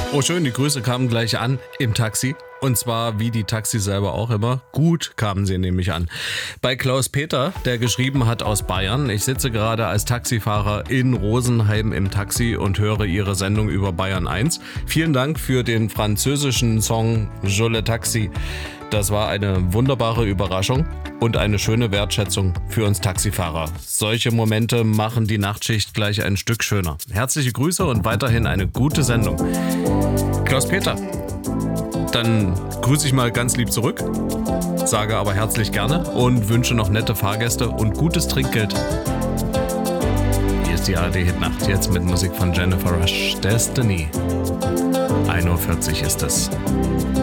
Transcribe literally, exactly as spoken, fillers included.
Oh schön, die Grüße kamen gleich an im Taxi. Und zwar, wie die Taxis selber auch immer, gut kamen sie nämlich an. Bei Klaus-Peter, der geschrieben hat aus Bayern: Ich sitze gerade als Taxifahrer in Rosenheim im Taxi und höre Ihre Sendung über Bayern eins. Vielen Dank für den französischen Song Jolie Taxi. Das war eine wunderbare Überraschung und eine schöne Wertschätzung für uns Taxifahrer. Solche Momente machen die Nachtschicht gleich ein Stück schöner. Herzliche Grüße und weiterhin eine gute Sendung. Klaus-Peter, dann grüße ich mal ganz lieb zurück, sage aber herzlich gerne und wünsche noch nette Fahrgäste und gutes Trinkgeld. Hier ist die A R D-Hitnacht, jetzt mit Musik von Jennifer Rush. Destiny. ein Uhr vierzig ist es.